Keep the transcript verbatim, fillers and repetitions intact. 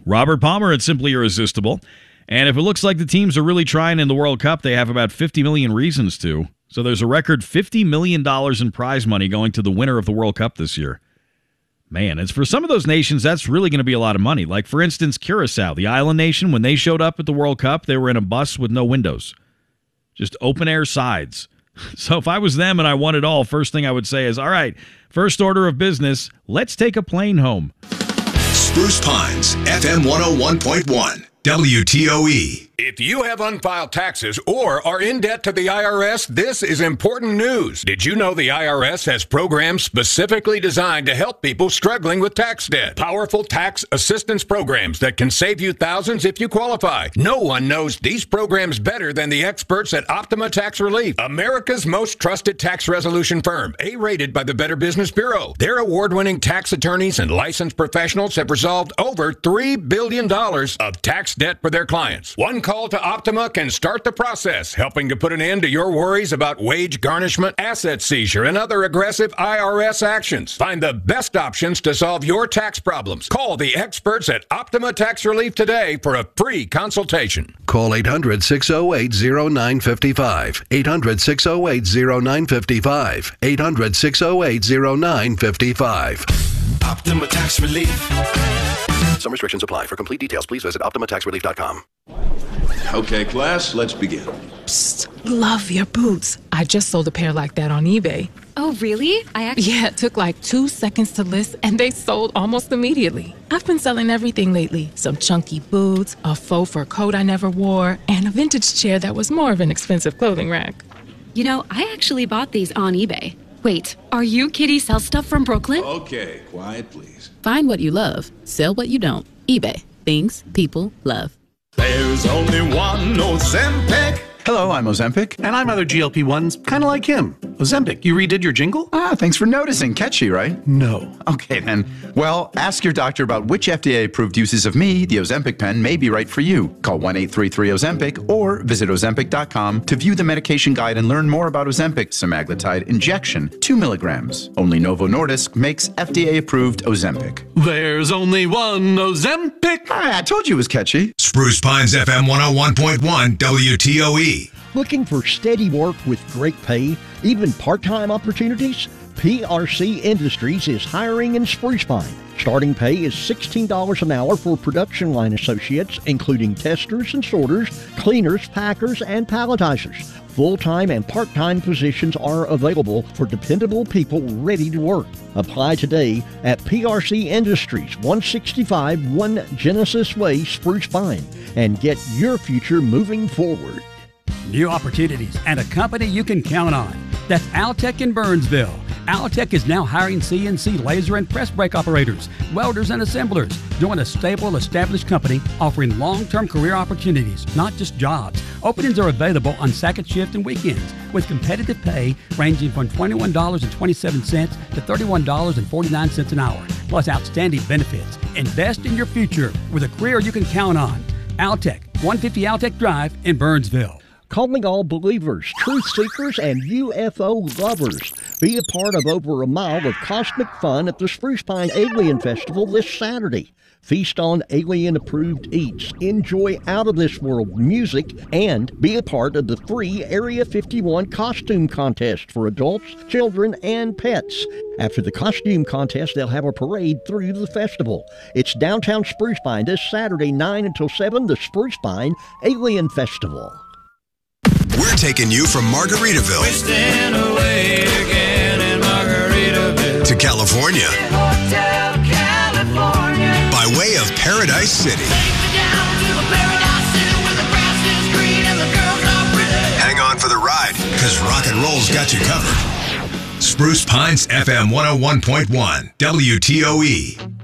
Robert Palmer at Simply Irresistible. And if it looks like the teams are really trying in the World Cup, they have about fifty million reasons to. So there's a record fifty million dollars in prize money going to the winner of the World Cup this year. Man, it's for some of those nations, that's really going to be a lot of money. Like, for instance, Curacao, the island nation, when they showed up at the World Cup, they were in a bus with no windows. Just open-air sides. So if I was them and I won it all, first thing I would say is, all right, first order of business, let's take a plane home. Spruce Pines, F M one oh one point one, W T O E. If you have unfiled taxes or are in debt to the I R S, this is important news. Did you know the I R S has programs specifically designed to help people struggling with tax debt? Powerful tax assistance programs that can save you thousands if you qualify. No one knows these programs better than the experts at Optima Tax Relief, America's most trusted tax resolution firm, A-rated by the Better Business Bureau. Their award-winning tax attorneys and licensed professionals have resolved over three billion dollars of tax debt for their clients. One call to Optima can start the process, helping to put an end to your worries about wage garnishment, asset seizure, and other aggressive I R S actions. Find the best options to solve your tax problems. Call the experts at Optima Tax Relief today for a free consultation. Call eight hundred, six oh eight, oh nine five five. eight hundred, six oh eight, oh nine five five. eight hundred, six oh eight, oh nine five five. Optima Tax Relief. Some restrictions apply. For complete details, please visit optima tax relief dot com. Okay, class, let's begin. Psst, love your boots. I just sold a pair like that on eBay. Oh, really? I actually... Yeah, it took like two seconds to list, and they sold almost immediately. I've been selling everything lately. Some chunky boots, a faux fur coat I never wore, and a vintage chair that was more of an expensive clothing rack. You know, I actually bought these on eBay. Wait, are you Kitty Sell Stuff from Brooklyn? Okay, quiet, please. Find what you love. Sell what you don't. eBay. Things people love. There's only one Ozempic. Hello, I'm Ozempic, and I'm other G L P ones, kind of like him. Ozempic, you redid your jingle? Ah, thanks for noticing. Catchy, right? No. Okay, then. Well, ask your doctor about which F D A-approved uses of me, the Ozempic pen, may be right for you. Call one eight three three Ozempic or visit ozempic dot com to view the medication guide and learn more about Ozempic semaglutide injection, two milligrams. Only Novo Nordisk makes F D A-approved Ozempic. There's only one Ozempic. Ah, I told you it was catchy. Spruce Pines, F M one oh one point one, W T O E. Looking for steady work with great pay, even part-time opportunities? P R C Industries is hiring in Spruce Pine. Starting pay is sixteen dollars an hour for production line associates, including testers and sorters, cleaners, packers, and palletizers. Full-time and part-time positions are available for dependable people ready to work. Apply today at P R C Industries, one sixty-five One Genesis Way, Spruce Pine, and get your future moving forward. New opportunities and a company you can count on. That's Altec in Burnsville. Altec is now hiring C N C laser and press brake operators, welders, and assemblers. Join a stable, established company offering long-term career opportunities, not just jobs. Openings are available on second shift and weekends with competitive pay ranging from twenty-one dollars and twenty-seven cents to thirty-one dollars and forty-nine cents an hour, plus outstanding benefits. Invest in your future with a career you can count on. Altec, one fifty Altec Drive in Burnsville. Calling all believers, truth seekers, and U F O lovers. Be a part of over a mile of cosmic fun at the Spruce Pine Alien Festival this Saturday. Feast on alien-approved eats, enjoy out-of-this-world music, and be a part of the free Area fifty-one costume contest for adults, children, and pets. After the costume contest, they'll have a parade through the festival. It's downtown Spruce Pine this Saturday, nine until seven, the Spruce Pine Alien Festival. We're taking you from Margaritaville Away again in Margaritaville. to California Hotel California. by way of Paradise City. Hang on for the ride, because rock and roll's got you covered. Spruce Pines, F M one oh one point one, W T O E.